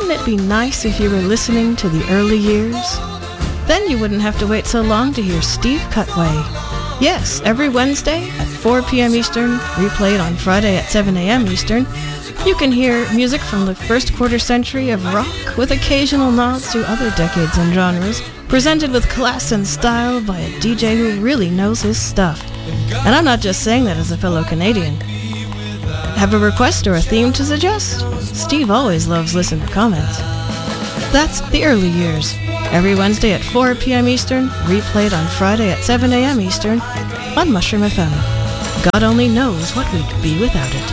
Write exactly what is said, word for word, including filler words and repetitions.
wouldn't it be nice if you were listening to the early years? Then you wouldn't have to wait so long to hear Steve Cutway. Yes, every Wednesday at four p.m. Eastern, replayed on Friday at seven a.m. Eastern, you can hear music from the first quarter century of rock with occasional nods to other decades and genres, presented with class and style by a D J who really knows his stuff. And I'm not just saying that as a fellow Canadian. Have a request or a theme to suggest? Steve always loves listener comments. That's The Early Years, every Wednesday at four p.m. Eastern, replayed on Friday at seven a.m. Eastern on Mushroom F M. God only knows what we'd be without it.